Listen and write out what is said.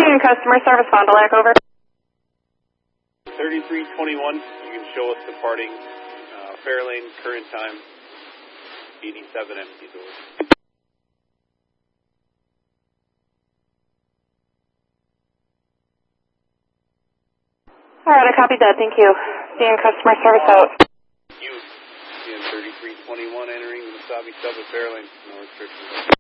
CN customer service, Fond du Lac, over. 3321, you can show us departing Fairlane, current time 87 empties, over. Alright, I copied that, thank you. CN customer service out. You, CN 3321, entering the Wasabi sub at Fairlane, no restrictions.